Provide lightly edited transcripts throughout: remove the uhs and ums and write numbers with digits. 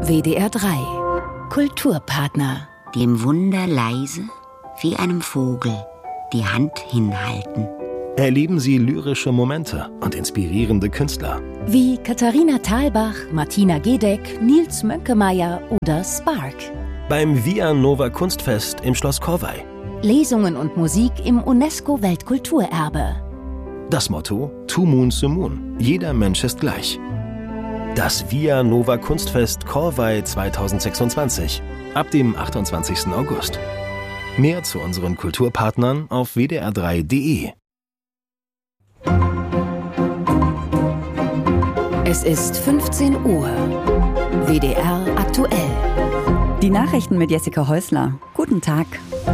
WDR 3 Kulturpartner. Dem Wunder leise wie einem Vogel die Hand hinhalten. Erleben Sie lyrische Momente und inspirierende Künstler. Wie Katharina Thalbach, Martina Gedeck, Nils Mönkemeyer oder Spark. Beim Via Nova Kunstfest im Schloss Corvey. Lesungen und Musik im UNESCO-Weltkulturerbe. Das Motto: To Moon to Moon. Jeder Mensch ist gleich. Das Via Nova Kunstfest Corvey 2026. Ab dem 28. August. Mehr zu unseren Kulturpartnern auf wdr3.de. Es ist 15 Uhr. WDR aktuell. Die Nachrichten mit Jessica Häusler. Guten Tag.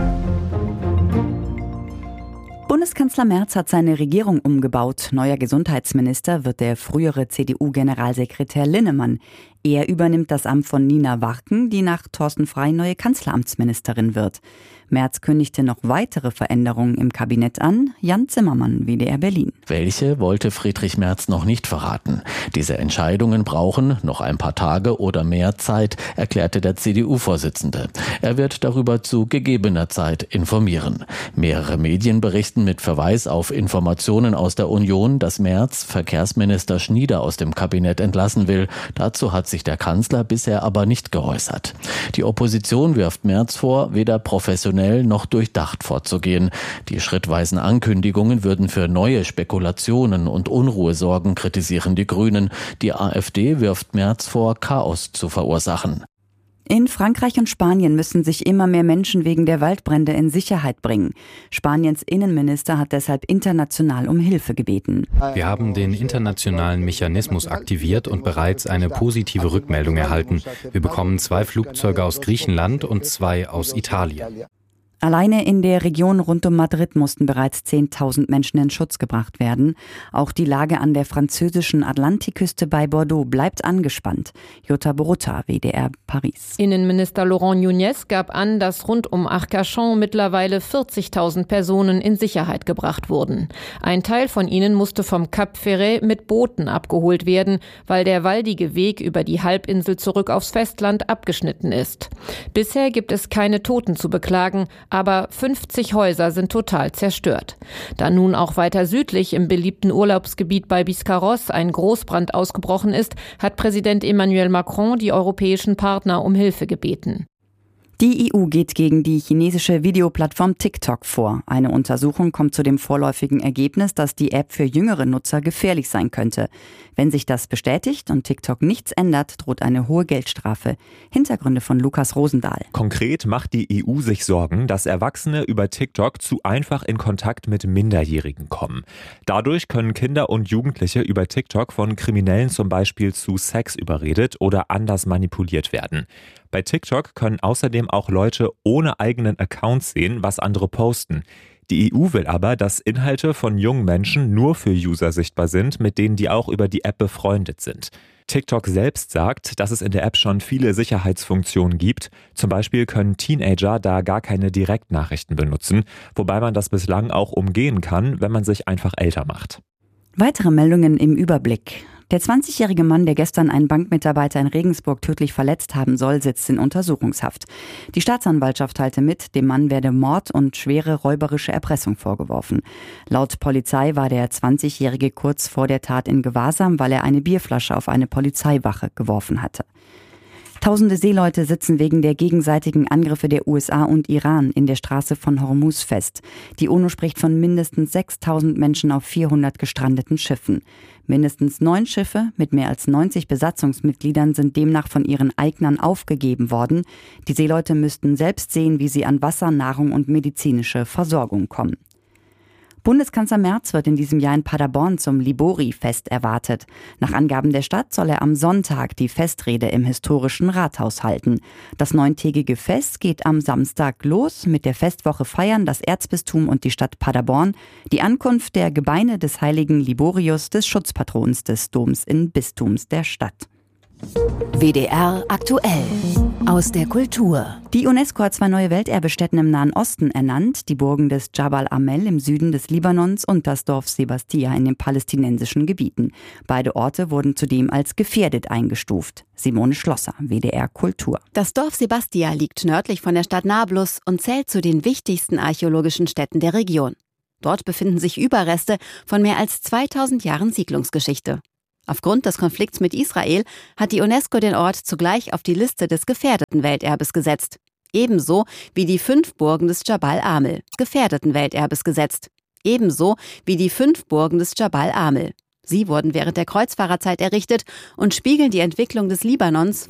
Bundeskanzler Merz hat seine Regierung umgebaut. Neuer Gesundheitsminister wird der frühere CDU-Generalsekretär Linnemann. Er übernimmt das Amt von Nina Warken, die nach Thorsten Frey neue Kanzleramtsministerin wird. Merz kündigte noch weitere Veränderungen im Kabinett an. Jan Zimmermann, WDR Berlin. Welche wollte Friedrich Merz noch nicht verraten? Diese Entscheidungen brauchen noch ein paar Tage oder mehr Zeit, erklärte der CDU-Vorsitzende. Er wird darüber zu gegebener Zeit informieren. Mehrere Medien berichten mit Verweis auf Informationen aus der Union, dass Merz Verkehrsminister Schnieder aus dem Kabinett entlassen will. Dazu hat sich der Kanzler bisher aber nicht geäußert. Die Opposition wirft Merz vor, weder professionell noch durchdacht vorzugehen. Die schrittweisen Ankündigungen würden für neue Spekulationen und Unruhe sorgen, kritisieren die Grünen. Die AfD wirft Merz vor, Chaos zu verursachen. In Frankreich und Spanien müssen sich immer mehr Menschen wegen der Waldbrände in Sicherheit bringen. Spaniens Innenminister hat deshalb international um Hilfe gebeten. Wir haben den internationalen Mechanismus aktiviert und bereits eine positive Rückmeldung erhalten. Wir bekommen 2 Flugzeuge aus Griechenland und 2 aus Italien. Alleine in der Region rund um Madrid mussten bereits 10.000 Menschen in Schutz gebracht werden. Auch die Lage an der französischen Atlantikküste bei Bordeaux bleibt angespannt. Jutta Borutta, WDR Paris. Innenminister Laurent Nunez gab an, dass rund um Arcachon mittlerweile 40.000 Personen in Sicherheit gebracht wurden. Ein Teil von ihnen musste vom Cap Ferret mit Booten abgeholt werden, weil der waldige Weg über die Halbinsel zurück aufs Festland abgeschnitten ist. Bisher gibt es keine Toten zu beklagen, aber 50 Häuser sind total zerstört. Da nun auch weiter südlich im beliebten Urlaubsgebiet bei Biscarrosse ein Großbrand ausgebrochen ist, hat Präsident Emmanuel Macron die europäischen Partner um Hilfe gebeten. Die EU geht gegen die chinesische Videoplattform TikTok vor. Eine Untersuchung kommt zu dem vorläufigen Ergebnis, dass die App für jüngere Nutzer gefährlich sein könnte. Wenn sich das bestätigt und TikTok nichts ändert, droht eine hohe Geldstrafe. Hintergründe von Lukas Rosendahl. Konkret macht die EU sich Sorgen, dass Erwachsene über TikTok zu einfach in Kontakt mit Minderjährigen kommen. Dadurch können Kinder und Jugendliche über TikTok von Kriminellen zum Beispiel zu Sex überredet oder anders manipuliert werden. Bei TikTok können außerdem auch Leute ohne eigenen Account sehen, was andere posten. Die EU will aber, dass Inhalte von jungen Menschen nur für User sichtbar sind, mit denen die auch über die App befreundet sind. TikTok selbst sagt, dass es in der App schon viele Sicherheitsfunktionen gibt. Zum Beispiel können Teenager da gar keine Direktnachrichten benutzen, wobei man das bislang auch umgehen kann, wenn man sich einfach älter macht. Weitere Meldungen im Überblick. Der 20-jährige Mann, der gestern einen Bankmitarbeiter in Regensburg tödlich verletzt haben soll, sitzt in Untersuchungshaft. Die Staatsanwaltschaft teilte mit, dem Mann werde Mord und schwere räuberische Erpressung vorgeworfen. Laut Polizei war der 20-jährige kurz vor der Tat in Gewahrsam, weil er eine Bierflasche auf eine Polizeiwache geworfen hatte. Tausende Seeleute sitzen wegen der gegenseitigen Angriffe der USA und Iran in der Straße von Hormuz fest. Die UNO spricht von mindestens 6.000 Menschen auf 400 gestrandeten Schiffen. Mindestens 9 Schiffe mit mehr als 90 Besatzungsmitgliedern sind demnach von ihren Eignern aufgegeben worden. Die Seeleute müssten selbst sehen, wie sie an Wasser, Nahrung und medizinische Versorgung kommen. Bundeskanzler Merz wird in diesem Jahr in Paderborn zum Libori-Fest erwartet. Nach Angaben der Stadt soll er am Sonntag die Festrede im historischen Rathaus halten. Das 9-tägige Fest geht am Samstag los. Mit der Festwoche feiern das Erzbistum und die Stadt Paderborn die Ankunft der Gebeine des heiligen Liborius, des Schutzpatrons des Doms in Bistums der Stadt. WDR aktuell. Aus der Kultur. Die UNESCO hat 2 neue Welterbestätten im Nahen Osten ernannt, die Burgen des Jabal Amel im Süden des Libanons und das Dorf Sebastia in den palästinensischen Gebieten. Beide Orte wurden zudem als gefährdet eingestuft. Simone Schlosser, WDR Kultur. Das Dorf Sebastia liegt nördlich von der Stadt Nablus und zählt zu den wichtigsten archäologischen Stätten der Region. Dort befinden sich Überreste von mehr als 2000 Jahren Siedlungsgeschichte. Aufgrund des Konflikts mit Israel hat die UNESCO den Ort zugleich auf die Liste des gefährdeten Welterbes gesetzt. Ebenso wie die 5 Burgen des Jabal Amel, gefährdeten Welterbes gesetzt. Ebenso wie die 5 Burgen des Jabal Amel. Sie wurden während der Kreuzfahrerzeit errichtet und spiegeln die Entwicklung des Libanons